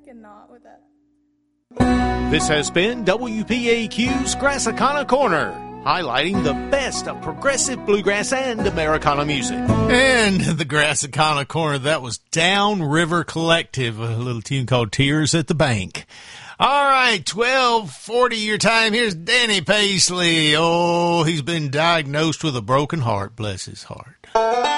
cannot with that. This has been WPAQ's Grassicana Corner, highlighting the best of progressive bluegrass and Americana music. And the Grassicana Corner, that was Downriver Collective, a little tune called Tears at the Bank. All right, 12:40 your time. Here's Danny Paisley. Oh, he's been diagnosed with a broken heart. Bless his heart.